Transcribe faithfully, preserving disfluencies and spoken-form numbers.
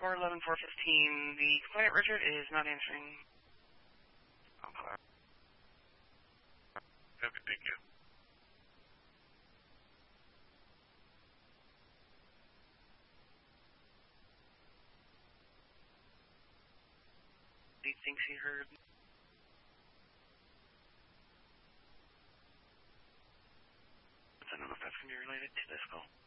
four eleven four fifteen. The complainant, Richard, is not answering. Okay. Okay, thank you. He thinks he heard. I don't know if that's going to be related to this call.